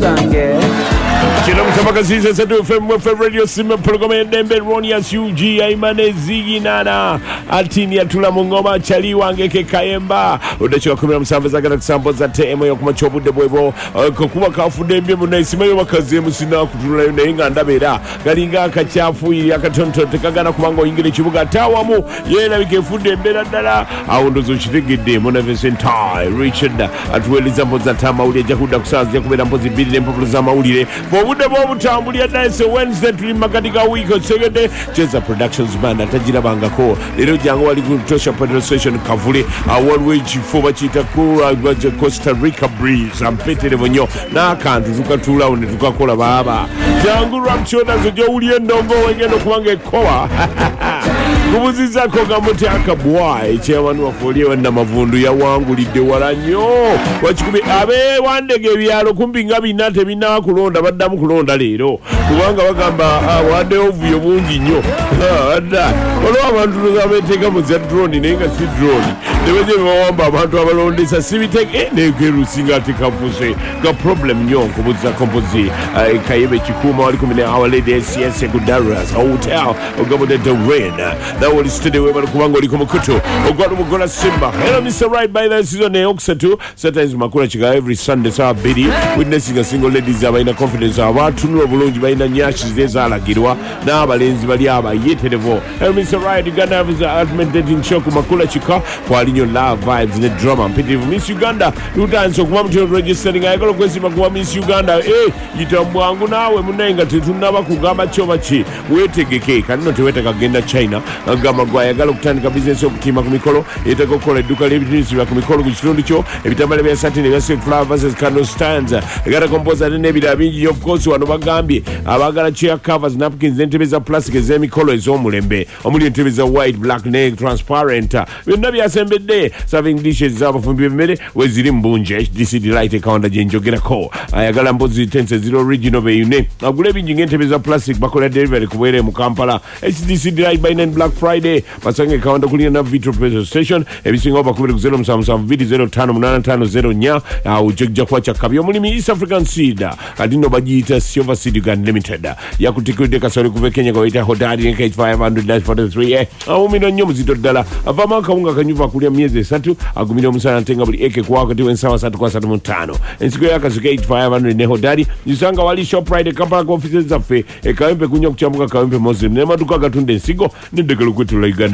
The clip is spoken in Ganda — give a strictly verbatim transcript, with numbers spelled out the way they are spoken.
gange Chino mtabakazize setu F M F M Radio Sima Programa Yendembe Ronias U G Aimane Zigi Nana Altini ya tula mungoma Chali wangeke Kayemba Udachika kumila msambeza Gana kusambo za te emo ya kumachobu debwevo Kukuwa kafu dembye muna isima yu wakaze Musina kutula yu na inga andabera Galinga kachafu ya katonto Tekagana kumango ingine chibuga Tawamu Yena wikefu dembela dala Aundozo chitigide Muna Vicentai Richard Atuweli zambo za tama Ulia jahuda kusazi ya kumela mpozi bidi Nempopula za maulile Ude bobu tambulia daise Wednesday tulima katika wiko segede Cheza Productions banda tajira banga ko Lero jango wali kutosha petrol station Kavuli one way chifuba chita kura Costa Rica breeze Ampete levonyo na kantu tukatula une tukakola baba Jangu ramchona zojo ulie ndongo Wengeno kuwange koa Kubuzi zako gamote akabwai Chairman wafolie wenda mavundu ya wangu Lide wala nyo Wachikubi abe wandege bialo kumbi ngabi nate Mina kulonda badamu kulonda lero Kubanga wakamba uh, wande ovuyo mungi nyo Wanda Walo abantu nuzabeteka muzia drone Nenga si drone Nebeje mwamba abantu wabalonde Sa sivitek eh negeru singa tekapuse Ka problem nyo kubuza kompozi uh, Kayebe chikuma wali kumine Our Lady S C S Gudaras Hotel Ogabode the Rain That was today we were kubango liko mukuto ogwadu mugola Simba. Hello Mister Right by the season ne oksatu sometimes makula chika every Sunday saa bidi witnessing a single ladies abaina confidence abantu nulo bulungi baina nyashi zeza alagirwa na abalenzi bali aba yeterevo. Hello Mister Right Uganda has a ultimate dating show kumakula chika kwa linyo love vibes ne drama mpitivu Miss Uganda lutanso kuma mtu registering ayakalo kwesi makuwa Miss Uganda eh yitambwangu nawe munenga tetunaba kugamba choba chi wetegeke kanino teweta kagenda China Gama gwa yagala kutandika business okutima ku mikolo etako kola eduka lebizinesi bya ku mikolo ku kitundu kyo ebitambala bya satin bya silk flowers versus candle stands egara composer ne nebira bingi of course wano bagambye abagala chair covers napkins entebe za plastic ez'emikolo ez'omulembe omuli entebe za white black ne transparent byonna byasembedde serving dishes z'abafumbi b'emmere weziri mbunje H D C Delight account gyenjogerako ayagala mpozi tense zero original beyune agula bingi ng'entebe za plastic bakola delivery kubwere mu Kampala H D C Delight by nine Black Friday Pasange kaunda kulia na Vitro Petrol Station Ebisingo oba kubiri kuzelo msamusamu Vidi zero tano munana tano zero nya Ujekja kwa chakabi Omulimi East African Seed Adino bajita Silver Seed Gun Limited Ya kutikude kasori kuve Kenya kwa ita Hodari N K H five hundred forty-three Umino nyomu zito dala Avama kaunga kanyuva kulia mieze satu Agumino musana tenga buli eke kwa wakati wensawa satu kwa satu mutano Ensiko yaka suke H five hundred ne Hodari Nisanga wali ShopRite Kampala kwa offices zafe Ekawempe kunyo kuchamuka kawempe Muslim Nema duka gatunde nsigo Nidekelu kwetu la Uganda